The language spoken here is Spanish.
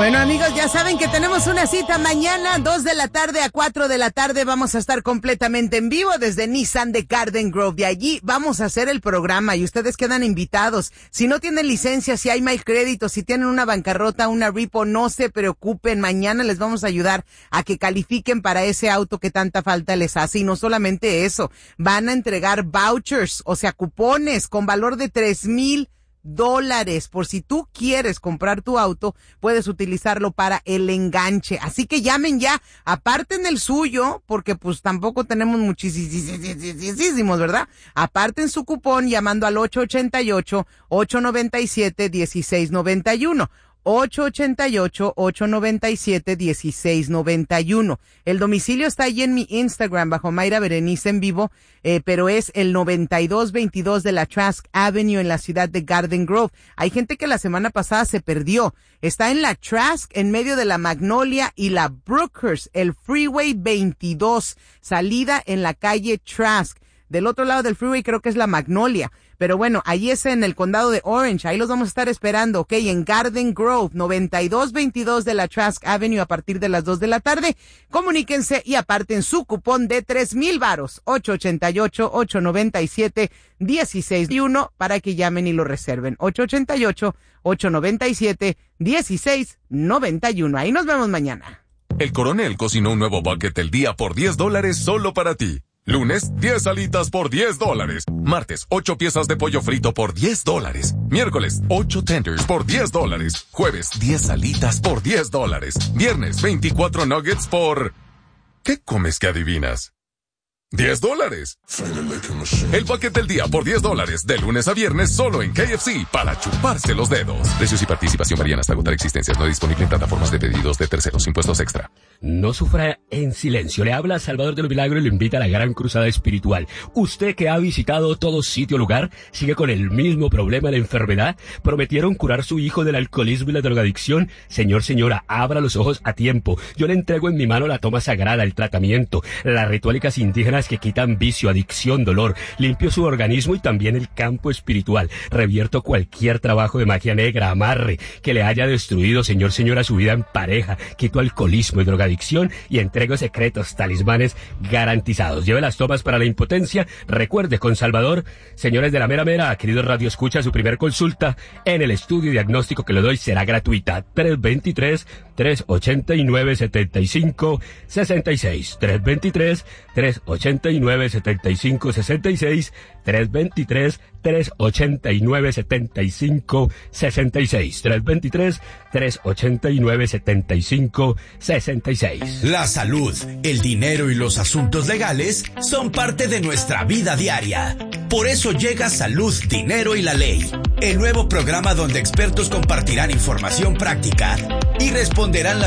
Bueno, amigos, ya saben que tenemos una cita mañana, 2 de la tarde a 4 de la tarde. Vamos a estar completamente en vivo desde Nissan de Garden Grove. De allí vamos a hacer el programa y ustedes quedan invitados. Si no tienen licencia, si hay mal crédito, si tienen una bancarrota, una repo, no se preocupen. Mañana les vamos a ayudar a que califiquen para ese auto que tanta falta les hace. Y no solamente eso, van a entregar vouchers, o sea, cupones con valor de $3,000. Por si tú quieres comprar tu auto, puedes utilizarlo para el enganche. Así que llamen ya, aparten el suyo, porque pues tampoco tenemos muchísimos, ¿verdad? Aparten su cupón llamando al 888-897-1691. 888-897-1691. El domicilio está ahí en mi Instagram bajo Mayra Berenice en vivo, pero es el 9222 de la Trask Avenue en la ciudad de Garden Grove. Hay gente que la semana pasada se perdió. Está en la Trask, en medio de la Magnolia y la Brookhurst, el Freeway 22, salida en la calle Trask. Del otro lado del freeway creo que es la Magnolia. Pero bueno, ahí es en el condado de Orange. Ahí los vamos a estar esperando, ¿ok? En Garden Grove, 9222 de la Trask Avenue a partir de las 2 de la tarde. Comuníquense y aparten su cupón de $3,000. 888-897-1691 para que llamen y lo reserven. 888-897-1691. Ahí nos vemos mañana. El Coronel cocinó un nuevo bucket del día por $10 solo para ti. Lunes, 10 alitas por $10. Martes, 8 piezas de pollo frito por $10. Miércoles, 8 tenders por $10. Jueves, 10 alitas por $10. Viernes, 24 nuggets por... ¿Qué comes que adivinas? $10. El paquete del día por $10, de lunes a viernes solo en KFC, para chuparse los dedos. Precios y participación varían hasta agotar existencias. No disponible en plataformas de pedidos de terceros, impuestos extra. No sufra en silencio. Le habla Salvador de los Milagros y lo invita a la gran cruzada espiritual. Usted que ha visitado todo sitio lugar, sigue con el mismo problema de la enfermedad. Prometieron curar su hijo del alcoholismo y la drogadicción. Señor, señora, abra los ojos a tiempo. Yo le entrego en mi mano la toma sagrada, el tratamiento, las rituales indígenas que quitan vicio, adicción, dolor. Limpio su organismo y también el campo espiritual. Revierto cualquier trabajo de magia negra, amarre, que le haya destruido, señor, señora, su vida en pareja. Quito alcoholismo y drogadicción y entrego secretos, talismanes garantizados. Lleve las tomas para la impotencia. Recuerde, con Salvador, señores de la mera mera, queridos Radio Escucha, su primer consulta en el estudio diagnóstico que le doy será gratuita. 323-389-7566. 323-389-7566. 323-389-7566. 323-389-7566. La salud, el dinero y los asuntos legales son parte de nuestra vida diaria. Por eso llega Salud, Dinero y la Ley, el nuevo programa donde expertos compartirán información práctica y responderán las